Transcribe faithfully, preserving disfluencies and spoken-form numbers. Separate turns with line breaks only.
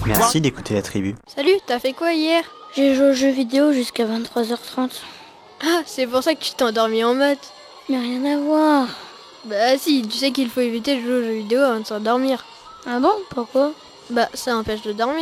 Merci d'écouter la tribu.
Salut, t'as fait quoi hier?
J'ai joué aux jeux vidéo jusqu'à vingt-trois heures trente.
Ah, c'est pour ça que tu t'es endormi en maths.
Mais rien à voir.
Bah si, tu sais qu'il faut éviter de jouer aux jeux vidéo avant de s'endormir.
Ah bon? Pourquoi?
Bah ça empêche de dormir.